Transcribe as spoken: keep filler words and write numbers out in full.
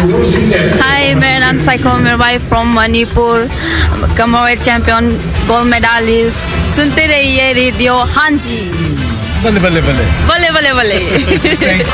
Hi, मेरा नाम psycho मिरवाई from Manipur, Commonwealth champion, gold medalist. सुनते रहिए रेडियो हाँ जी. बल्ले बल्ले बल्ले. बल्ले बल्ले बल्ले.